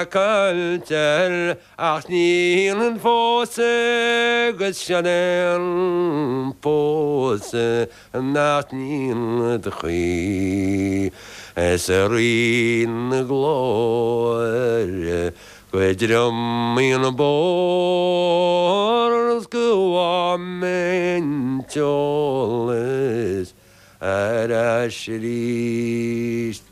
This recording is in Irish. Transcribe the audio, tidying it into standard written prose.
Culture ach níl fósa go sean fósa nach níl de chuí es a rion na glóire Gwydirum yn y bors gwamen jolis ar a siris